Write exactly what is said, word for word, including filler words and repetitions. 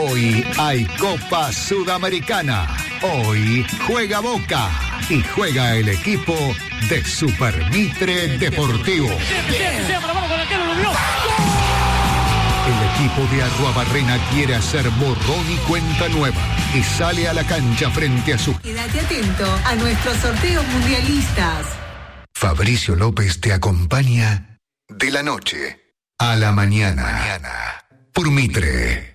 Hoy hay Copa Sudamericana. Hoy juega Boca y juega el equipo de Super Mitre Deportivo. El equipo de Arruabarrena quiere hacer borrón y cuenta nueva y sale a la cancha frente a su... Quédate atento a nuestros sorteos mundialistas. Fabricio López te acompaña de la noche a la mañana. Mañana. Por Mitre.